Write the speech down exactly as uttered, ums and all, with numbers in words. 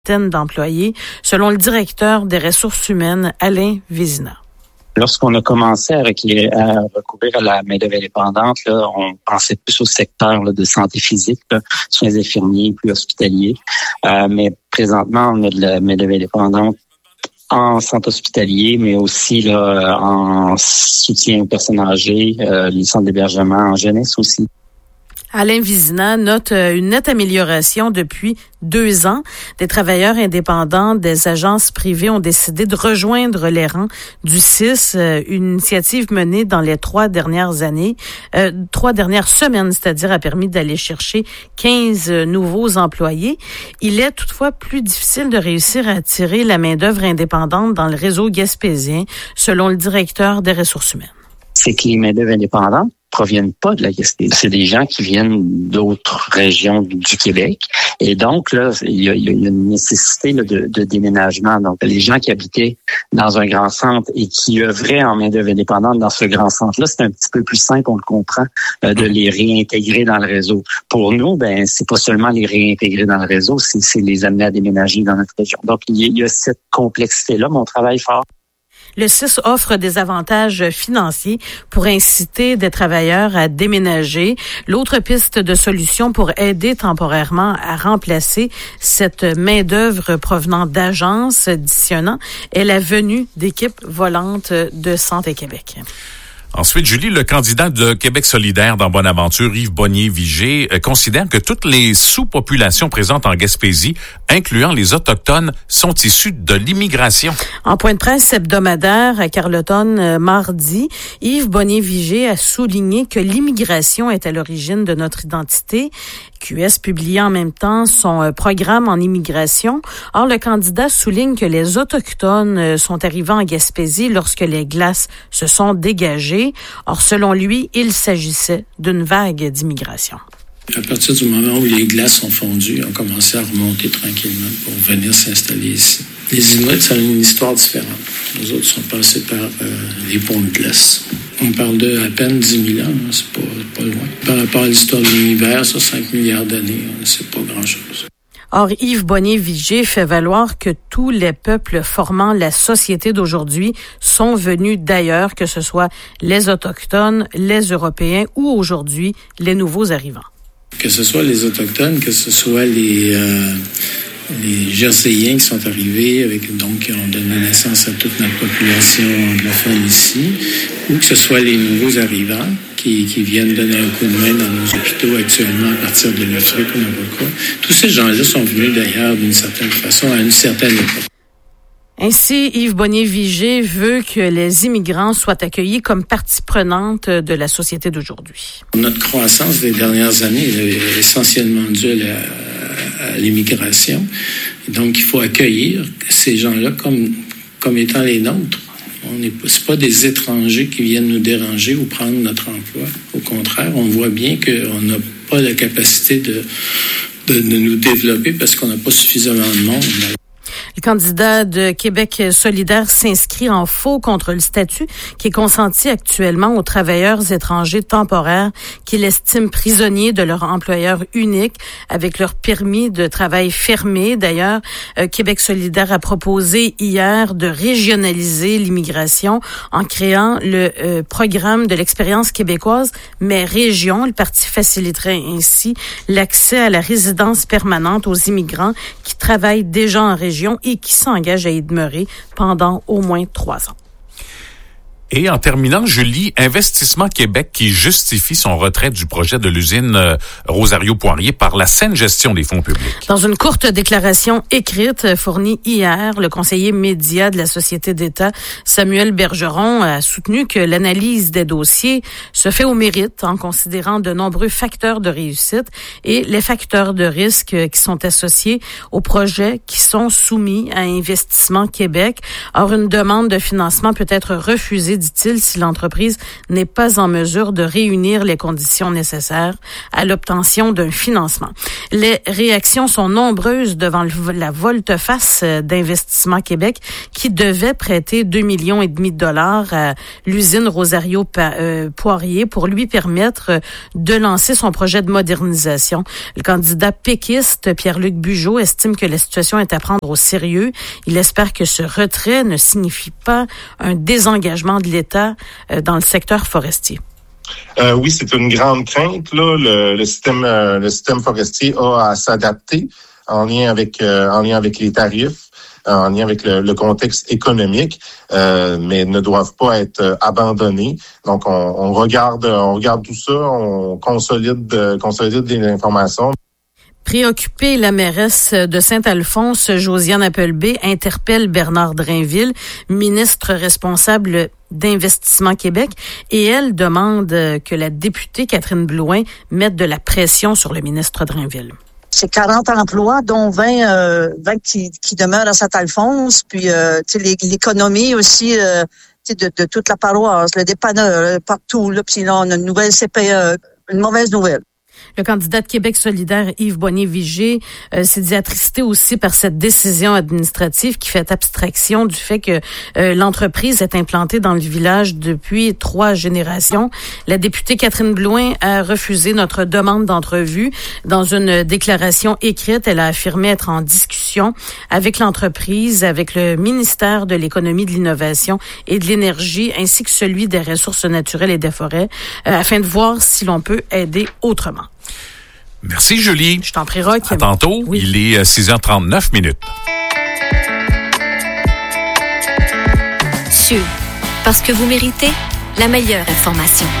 d'employés, selon le directeur des ressources humaines, Alain Vézina. Lorsqu'on a commencé à, requérir, à recourir à la main-d'œuvre indépendante, là, on pensait plus au secteur là, de santé physique, là, soins infirmiers, plus hospitaliers. Euh, mais présentement, on a de la main-d'œuvre indépendante en centre hospitalier, mais aussi là, en soutien aux personnes âgées, euh, les centres d'hébergement en jeunesse aussi. Alain Vézina note une nette amélioration depuis deux ans. Des travailleurs indépendants des agences privées ont décidé de rejoindre les rangs du C I S, une initiative menée dans les trois dernières années, euh, trois dernières semaines, c'est-à-dire a permis d'aller chercher quinze nouveaux employés. Il est toutefois plus difficile de réussir à attirer la main-d'œuvre indépendante dans le réseau gaspésien, selon le directeur des ressources humaines. C'est que les main-d'œuvre indépendantes proviennent pas de la Gaspésie. C'est des gens qui viennent d'autres régions du Québec. Et donc, là, il y a, il y a une nécessité là, de, de déménagement. Donc, les gens qui habitaient dans un grand centre et qui œuvraient en main-d'œuvre indépendante dans ce grand centre-là, c'est un petit peu plus simple, on le comprend, euh, de les réintégrer dans le réseau. Pour nous, ben, c'est pas seulement les réintégrer dans le réseau, c'est, c'est les amener à déménager dans notre région. Donc, il y a, il y a cette complexité-là, mais on travaille fort. Le C I S offre des avantages financiers pour inciter des travailleurs à déménager. L'autre piste de solution pour aider temporairement à remplacer cette main-d'œuvre provenant d'agences additionnant est la venue d'équipes volantes de Santé Québec. Ensuite, Julie, le candidat de Québec solidaire dans Bonaventure, Yves Bonnier-Vigé, euh, considère que toutes les sous-populations présentes en Gaspésie, incluant les Autochtones, sont issues de l'immigration. En point de presse hebdomadaire à Carleton euh, mardi, Yves Bonnier-Vigé a souligné que l'immigration est à l'origine de notre identité. Q S publiait en même temps son euh, programme en immigration. Or, le candidat souligne que les Autochtones euh, sont arrivés en Gaspésie lorsque les glaces se sont dégagées. Or, selon lui, il s'agissait d'une vague d'immigration. À partir du moment où les glaces ont fondu, ils ont commencé à remonter tranquillement pour venir s'installer ici. Les Inuits, ça a une histoire différente. Les autres sont passés par euh, les ponts de glace. On parle de à peine dix mille ans, hein, c'est pas, pas loin. Par rapport à l'histoire de l'univers, sur cinq milliards d'années, c'est pas grand-chose. Or, Yves Bonnier-Vigé fait valoir que tous les peuples formant la société d'aujourd'hui sont venus d'ailleurs, que ce soit les Autochtones, les Européens ou aujourd'hui les nouveaux arrivants. Que ce soit les Autochtones, que ce soit les, euh, les Jerseyens qui sont arrivés, avec, donc qui ont donné naissance à toute notre population anglophone ici, ou que ce soit les nouveaux arrivants qui, qui viennent donner un coup de main dans nos hôpitaux actuellement à partir de l'Afrique ou n'importe quoi. Tous ces gens-là sont venus d'ailleurs d'une certaine façon à une certaine époque. Ainsi, Yves Bonnier-Vigé veut que les immigrants soient accueillis comme partie prenante de la société d'aujourd'hui. Notre croissance des dernières années est essentiellement due à, la, à l'immigration. Donc, il faut accueillir ces gens-là comme, comme étant les nôtres. On n'est pas, c'est pas des étrangers qui viennent nous déranger ou prendre notre emploi. Au contraire, on voit bien qu'on n'a pas la capacité de, de, de nous développer parce qu'on n'a pas suffisamment de monde. Le candidat de Québec solidaire s'inscrit en faux contre le statut qui est consenti actuellement aux travailleurs étrangers temporaires qu'il estime prisonniers de leur employeur unique avec leur permis de travail fermé. D'ailleurs, euh, Québec solidaire a proposé hier de régionaliser l'immigration en créant le euh, programme de l'expérience québécoise, mais région. Le parti faciliterait ainsi l'accès à la résidence permanente aux immigrants qui travaillent déjà en région et qui s'engage à y demeurer pendant au moins trois ans. Et en terminant, Julie, Investissement Québec qui justifie son retrait du projet de l'usine euh, Rosario-Poirier par la saine gestion des fonds publics. Dans une courte déclaration écrite fournie hier, le conseiller média de la Société d'État, Samuel Bergeron, a soutenu que l'analyse des dossiers se fait au mérite en considérant de nombreux facteurs de réussite et les facteurs de risque qui sont associés aux projets qui sont soumis à Investissement Québec. Or, une demande de financement peut être refusée dit-il, si l'entreprise n'est pas en mesure de réunir les conditions nécessaires à l'obtention d'un financement. Les réactions sont nombreuses devant le, la volte-face d'Investissement Québec qui devait prêter deux millions et demi de dollars à l'usine Rosario Poirier pour lui permettre de lancer son projet de modernisation. Le candidat péquiste Pierre-Luc Bugeaud estime que la situation est à prendre au sérieux. Il espère que ce retrait ne signifie pas un désengagement de l'État dans le secteur forestier. Euh, oui, c'est une grande crainte. Là, le, le système, euh, le système forestier a à s'adapter en lien avec, euh, en lien avec les tarifs, en lien avec le, le contexte économique, euh, mais ne doivent pas être abandonnés. Donc, on, on regarde, on regarde tout ça, on consolide, euh, consolide les informations. Préoccupée, la mairesse de Saint-Alphonse, Josiane Appleby, interpelle Bernard Drainville, ministre responsable d'Investissement Québec, et elle demande que la députée Catherine Blouin mette de la pression sur le ministre Drainville. C'est quarante emplois, dont vingt, euh, vingt qui, qui demeurent à Saint-Alphonse, puis euh, l'économie aussi euh, de, de toute la paroisse, le dépanneur, partout. Là, puis là, on a une nouvelle C P E, une mauvaise nouvelle. Le candidat de Québec solidaire, Yves Bonnier-Vigé, euh, s'est dit attristé aussi par cette décision administrative qui fait abstraction du fait que euh, l'entreprise est implantée dans le village depuis trois générations. La députée Catherine Blouin a refusé notre demande d'entrevue. Dans une déclaration écrite, elle a affirmé être en discussion avec l'entreprise, avec le ministère de l'Économie, de l'Innovation et de l'Énergie, ainsi que celui des Ressources naturelles et des forêts, euh, afin de voir si l'on peut aider autrement. Merci, Julie. Je t'en prie, Roch. À tantôt. Oui. Il est six heures trente-neuf minutes. Sud, parce que vous méritez la meilleure information.